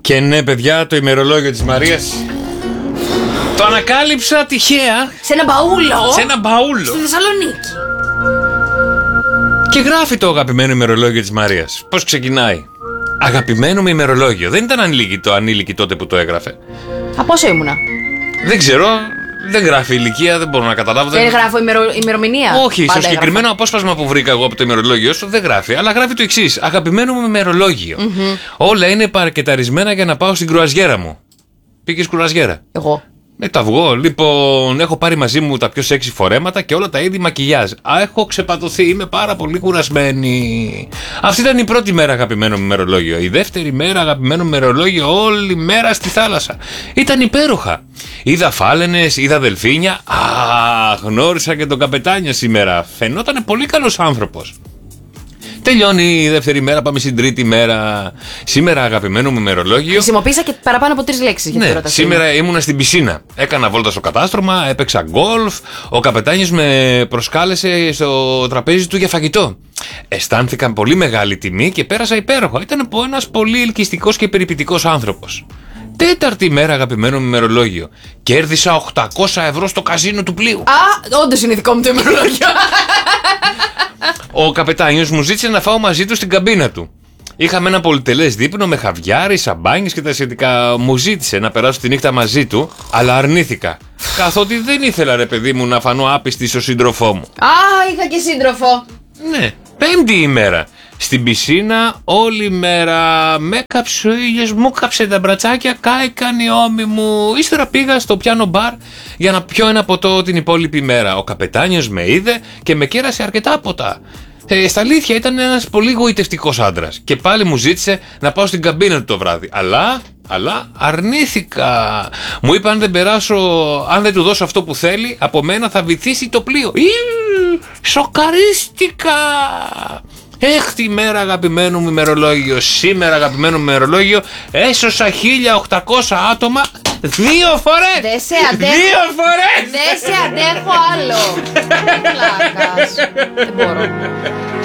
Και ναι, παιδιά, το ημερολόγιο της Μαρίας το ανακάλυψα τυχαία. Σε ένα μπαούλο. Σε ένα μπαούλο. Στη Θεσσαλονίκη. Και γράφει το αγαπημένο ημερολόγιο της Μαρίας. Πώς ξεκινάει? Αγαπημένο μου ημερολόγιο. Δεν ήταν ανήλικη τότε που το έγραφε. Από πόσο ήμουνα? Δεν ξέρω. Δεν γράφει ηλικία, δεν μπορώ να καταλάβω. Δεν γράφω ημερομηνία. Όχι, στο συγκεκριμένο απόσπασμα που βρήκα εγώ από το ημερολόγιο σου δεν γράφει. Αλλά γράφει το εξής: αγαπημένο μου ημερολόγιο. Όλα είναι παρκεταρισμένα για να πάω στην κρουαζιέρα μου. Πήγες κρουαζιέρα? Εγώ. Τα αυγό. Λοιπόν, έχω πάρει μαζί μου τα πιο σεξι φορέματα και όλα τα είδη μακιγιάζ. Έχω ξεπατωθεί, είμαι πάρα πολύ κουρασμένη. Αυτή ήταν η πρώτη μέρα αγαπημένο μου ημερολόγιο. Η δεύτερη μέρα αγαπημένο μου ημερολόγιο, όλη μέρα στη θάλασσα. Ήταν υπέροχα. Είδα φάλαινες, είδα δελφίνια. Γνώρισα και τον καπετάνιο σήμερα. Φαινόταν πολύ καλός άνθρωπος. Τελειώνει η δεύτερη μέρα, πάμε στην τρίτη μέρα. Σήμερα αγαπημένο μου ημερολόγιο. Χρησιμοποίησα και παραπάνω από 3 λέξεις για την πρόταση. Σήμερα ήμουνα στην πισίνα. Έκανα βόλτα στο κατάστρωμα, έπαιξα γκολφ. Ο καπετάνιος με προσκάλεσε στο τραπέζι του για φαγητό. Αισθάνθηκα πολύ μεγάλη τιμή και πέρασα υπέροχα. Ήταν ένας πολύ ελκυστικός και περιποιητικός άνθρωπος. Τέταρτη μέρα αγαπημένο μου ημερολόγιο. Κέρδισα 800 ευρώ στο καζίνο του πλοίου. Όντως είναι δικό μου το ημερολόγιο. Ο καπετάνιος μου ζήτησε να φάω μαζί του στην καμπίνα του. Είχαμε ένα πολυτελές δείπνο με χαβιάρι, σαμπάνιες και τα σχετικά. Μου ζήτησε να περάσω τη νύχτα μαζί του, αλλά αρνήθηκα. Καθότι δεν ήθελα, ρε παιδί μου, να φανώ άπιστη στο σύντροφό μου. Είχα και σύντροφο. Ναι, πέμπτη ημέρα. Στην πισίνα όλη μέρα με έκαψε ο ήλιος, μου κάψε τα μπρατσάκια, κάηκαν οι ώμοι μου. Ύστερα πήγα στο πιάνο μπαρ για να πιω ένα ποτό την υπόλοιπη μέρα. Ο καπετάνιος με είδε και με κέρασε αρκετά ποτά. Στα αλήθεια ήταν ένας πολύ γοητευτικός άντρας και πάλι μου ζήτησε να πάω στην καμπίνα του το βράδυ. Αλλά αρνήθηκα. Μου είπε αν δεν του δώσω αυτό που θέλει, από μένα θα βυθίσει το πλοίο. Σοκαρίστηκα. Έκτη μέρα αγαπημένο μου ημερολόγιο. Σήμερα αγαπημένο μου ημερολόγιο έσωσα 1.800 άτομα 2 φορές. Δεν σε αντέχω. 2 φορές. Δεν σε αντέχω άλλο. Πλάκας. Δεν μπορώ.